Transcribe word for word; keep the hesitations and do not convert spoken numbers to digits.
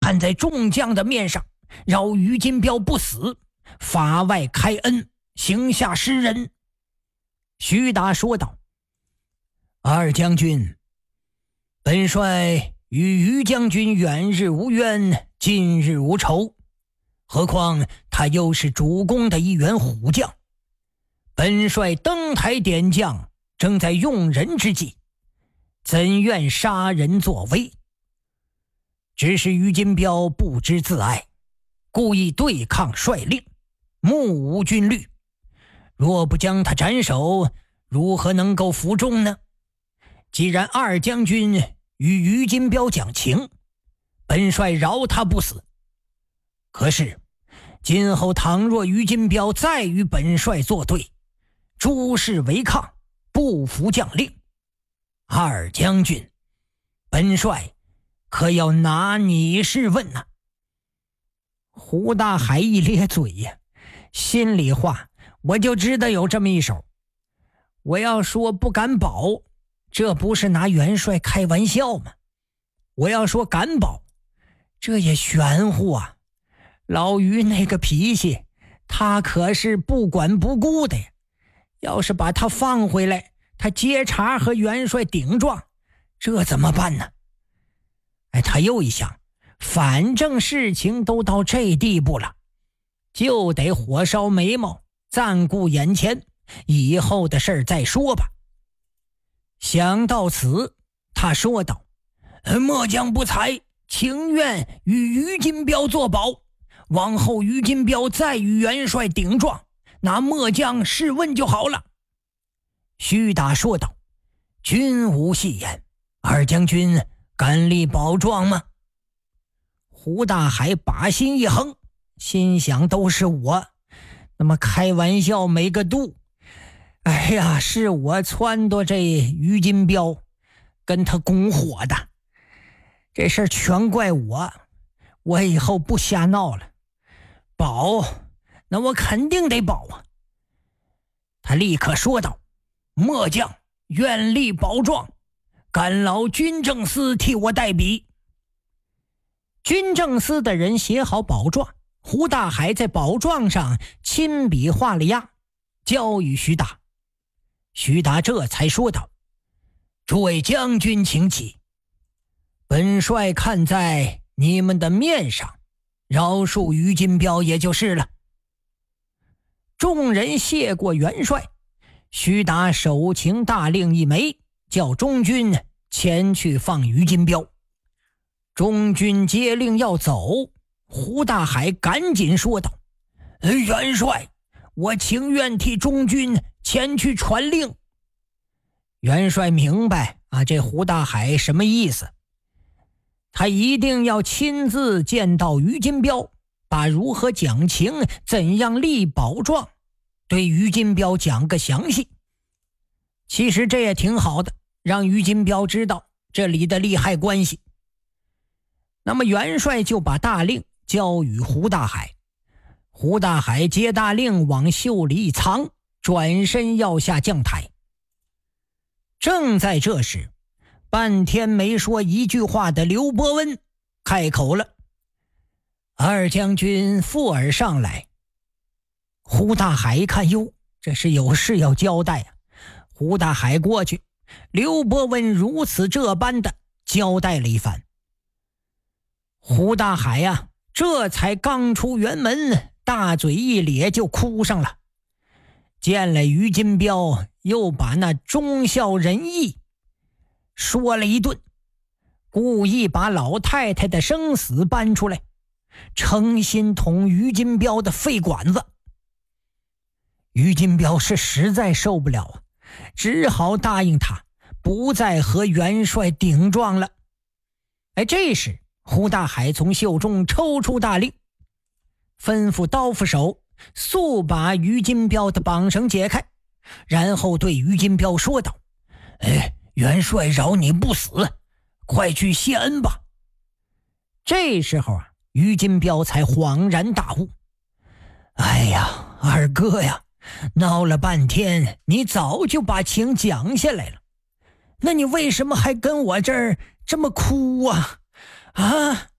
看在众将的面上，饶于金彪不死，法外开恩，行下施仁。徐达说道：二将军，本帅与于将军远日无冤，近日无仇，何况他又是主公的一员虎将，本帅登台点将，正在用人之际，怎愿杀人作威？只是于金彪不知自爱，故意对抗帅令，目无军律，若不将他斩首，如何能够服众呢？既然二将军与于金彪讲情，本帅饶他不死。可是今后倘若于金彪再与本帅作对，诸事违抗，不服将令，二将军，本帅可要拿你是问呐、啊？胡大海一咧嘴呀，心里话，我就知道有这么一手。我要说不敢保，这不是拿元帅开玩笑吗？我要说敢保，这也玄乎啊。老于那个脾气，他可是不管不顾的呀。要是把他放回来，他接茬和元帅顶撞，这怎么办呢？哎，他又一想，反正事情都到这地步了，就得火烧眉毛，暂顾眼前，以后的事儿再说吧。想到此，他说道：末将不才，情愿与于金彪作保，往后于金彪再与元帅顶撞，拿末将试问就好了。徐达说道：君无戏言，二将军敢立保状吗？胡大海把心一横，心想都是我，那么开玩笑没个度。哎呀，是我撺掇这于金彪跟他拱火的，这事儿全怪我，我以后不瞎闹了。保，那我肯定得保啊。他立刻说道：末将愿立保状，干劳军政司替我代笔。军政司的人写好保状，胡大海在保状上亲笔画了押，交与徐达。徐达这才说道：诸位将军请起，本帅看在你们的面上，饶恕于金彪也就是了。众人谢过元帅，徐达手擎大令一枚，叫中军前去放于金彪。中军接令要走，胡大海赶紧说道：元帅，我情愿替中军前去传令。元帅明白啊，这胡大海什么意思？他一定要亲自见到于金彪，把如何讲情，怎样立保状，对于金彪讲个详细。其实这也挺好的，让于金彪知道这里的利害关系。那么元帅就把大令交与胡大海，胡大海接大令往袖里一藏，转身要下将台。正在这时，半天没说一句话的刘伯温开口了：二将军附耳上来。胡大海一看，哟，这是有事要交代啊。胡大海过去，刘伯温如此这般的交代了一番。胡大海呀、啊，这才刚出辕门，大嘴一咧就哭上了。见了于金彪，又把那忠孝仁义说了一顿，故意把老太太的生死搬出来，诚心捅于金彪的肺管子。于金彪是实在受不了啊，只好答应他，不再和元帅顶撞了。哎，这时胡大海从袖中抽出大令，吩咐刀斧手速把于金彪的绑绳解开，然后对于金彪说道：哎，元帅饶你不死，快去谢恩吧。这时候啊，于金彪才恍然大悟：哎呀，二哥呀，闹了半天你早就把情讲下来了，那你为什么还跟我这儿这么哭啊啊？